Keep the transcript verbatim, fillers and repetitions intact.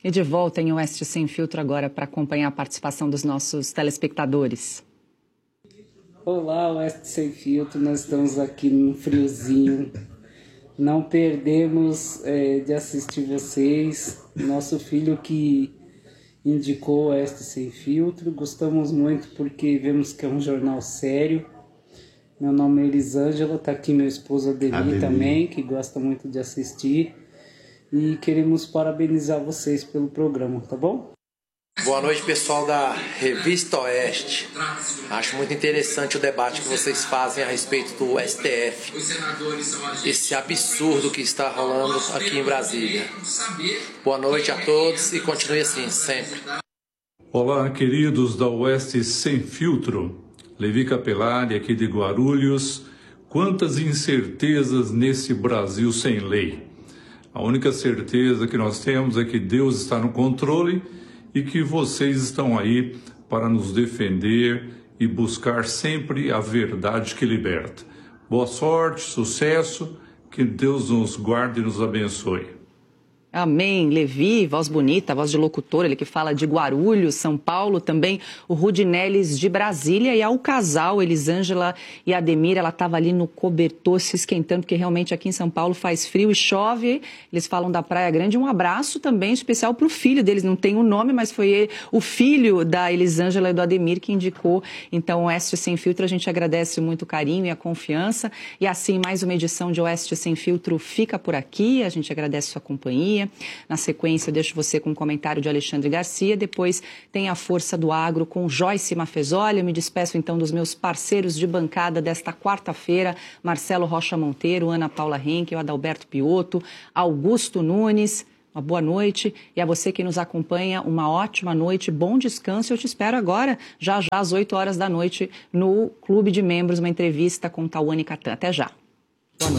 E de volta em Oeste Sem Filtro agora para acompanhar a participação dos nossos telespectadores. Olá, Oeste Sem Filtro, nós estamos aqui num friozinho. Não perdemos é, de assistir vocês. Nosso filho que indicou o Oeste Sem Filtro. Gostamos muito porque vemos que é um jornal sério. Meu nome é Elisângela, está aqui meu esposo Ademir, Ademir também, que gosta muito de assistir. E queremos parabenizar vocês pelo programa, tá bom? Boa noite, pessoal da Revista Oeste. Acho muito interessante o debate que vocês fazem a respeito do S T F. Esse absurdo que está rolando aqui em Brasília. Boa noite a todos e continue assim, sempre. Olá, queridos da Oeste Sem Filtro. Levi Capelari, aqui de Guarulhos. Quantas incertezas nesse Brasil sem lei. A única certeza que nós temos é que Deus está no controle e que vocês estão aí para nos defender e buscar sempre a verdade que liberta. Boa sorte, sucesso, que Deus nos guarde e nos abençoe. Amém. Levi, voz bonita, voz de locutor, ele que fala de Guarulhos, São Paulo, também o Rudinelis de Brasília, e ao casal, Elisângela e Ademir, ela estava ali no cobertor se esquentando, porque realmente aqui em São Paulo faz frio e chove, eles falam da Praia Grande. Um abraço também especial para o filho deles, não tem o nome, mas foi ele, o filho da Elisângela e do Ademir que indicou. Então, o Oeste Sem Filtro, a gente agradece muito o carinho e a confiança, e assim, mais uma edição de Oeste Sem Filtro fica por aqui, a gente agradece a sua companhia. Na sequência, eu deixo você com um comentário de Alexandre Garcia. Depois tem a Força do Agro com Joyce Mafezoli. Eu me despeço, então, dos meus parceiros de bancada desta quarta-feira. Marcelo Rocha Monteiro, Ana Paula Henkel, Adalberto Piotto, Augusto Nunes. Uma boa noite. E a você que nos acompanha, uma ótima noite, bom descanso. Eu te espero agora, já já às oito horas da noite, no Clube de Membros, uma entrevista com Tawane Catan. Até já.